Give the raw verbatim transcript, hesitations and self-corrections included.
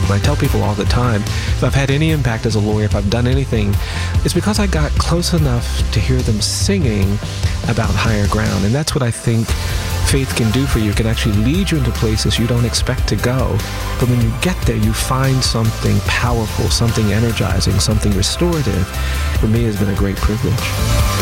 And I tell people all the time, if I've had any impact as a lawyer, if I've done anything, it's because I got close enough to hear them singing about higher ground. And that's what I think faith can do for you. It can actually lead you into places you don't expect to go. But when you get there, you find something powerful, something energizing, something restorative. For me, it's been a great privilege.